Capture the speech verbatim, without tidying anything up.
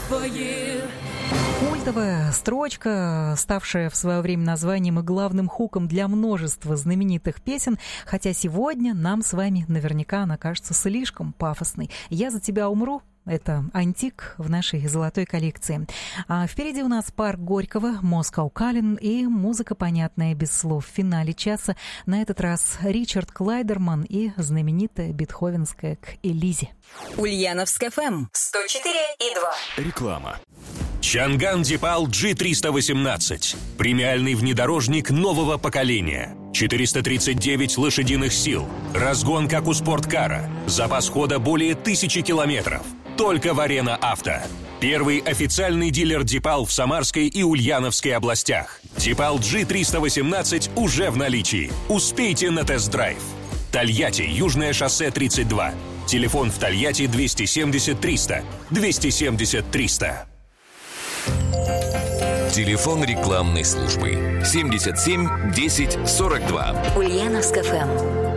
твои. Культовая строчка, ставшая в свое время названием и главным хуком для множества знаменитых песен, хотя сегодня нам с вами наверняка она кажется слишком пафосной. «Я за тебя умру» — это антик в нашей золотой коллекции. А впереди у нас парк Горького, Moscow Calling и музыка, понятная без слов. В финале часа на этот раз Ричард Клайдерман и знаменитая бетховенская «К Элизе». Ульяновск эф эм сто четыре и два. Реклама. Чанган Дипал джи триста восемнадцать. Премиальный внедорожник нового поколения. четыреста тридцать девять лошадиных сил. Разгон, как у спорткара. Запас хода более тысячи километров. Только в Арена Авто. Первый официальный дилер Дипал в Самарской и Ульяновской областях. Дипал джи триста восемнадцать уже в наличии. Успейте на тест-драйв. Тольятти, Южное шоссе тридцать два. Телефон в Тольятти двести семьдесят триста. двести семьдесят триста. Телефон рекламной службы семьдесят семь десять сорок два. Ульяновск эф эм.